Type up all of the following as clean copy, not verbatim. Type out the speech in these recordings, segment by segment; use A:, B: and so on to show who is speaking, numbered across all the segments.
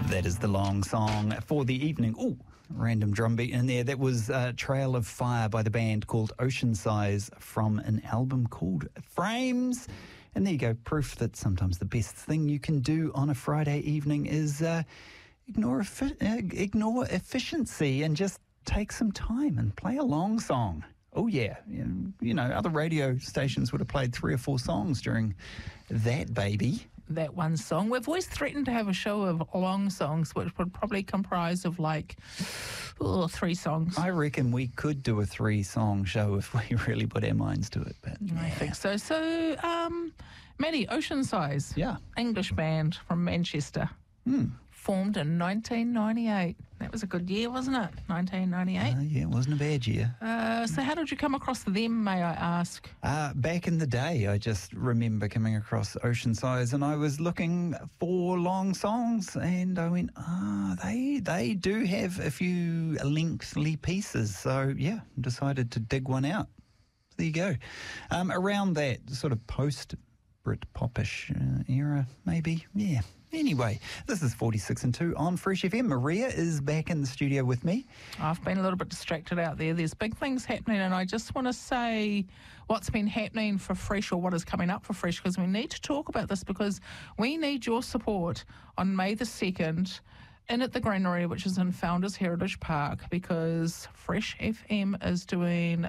A: That is the long song for the evening. Ooh, random drum beat in there. That was Trail of Fire by the band called Ocean Size from an album called Frames. And there you go, proof that sometimes the best thing you can do on a Friday evening is ignore efficiency and just take some time and play a long song. Oh, yeah. You know, other radio stations would have played 3 or 4 songs during that baby.
B: That one song. We've always threatened to have a show of long songs, which would probably comprise of 3 songs.
A: I reckon we could do a 3-song show if we really put our minds to it. But
B: I think so. So, Maddie, Ocean Size.
A: Yeah. English
B: band from Manchester. Formed in 1998. That was a good year, wasn't it? 1998.
A: Yeah, it wasn't a bad year.
B: So how did you come across them, may I ask?
A: Back in the day, I just remember coming across Ocean Size and I was looking for long songs and I went, they do have a few lengthy pieces. So, yeah, decided to dig one out. There you go. Around that sort of post-Brit-popish era, maybe, yeah. Anyway, this is 46 and 2 on Fresh FM. Maria is back in the studio with me.
B: I've been a little bit distracted out there. There's big things happening, and I just want to say what's been happening for Fresh or what is coming up for Fresh, because we need to talk about this because we need your support on May the 2nd in at the Granary, which is in Founders Heritage Park, because Fresh FM is doing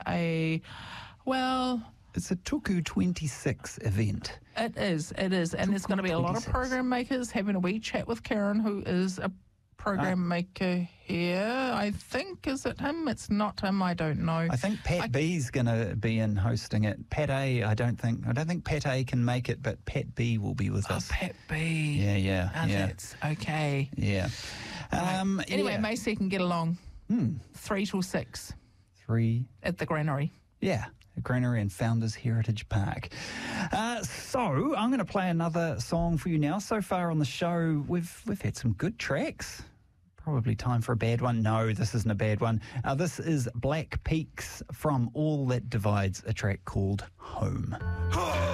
A: it's a Tuku 26 event.
B: It is. And there's going to be a lot of program makers having a wee chat with Karen, who is a program maker here. I think, is it him? It's not him, I don't know.
A: I think Pat B's going to be in hosting it. Pat A, I don't think Pat A can make it, but Pat B will be with us.
B: Pat B.
A: Yeah.
B: That's okay.
A: Yeah.
B: Anyway, Macy can get along. 3 till 6.
A: 3.
B: At the Granary.
A: Yeah. Granary and Founders Heritage Park. So I'm going to play another song for you now. So far on the show, we've had some good tracks. Probably time for a bad one. No, this isn't a bad one. This is Black Peaks from All That Divides, a track called Home.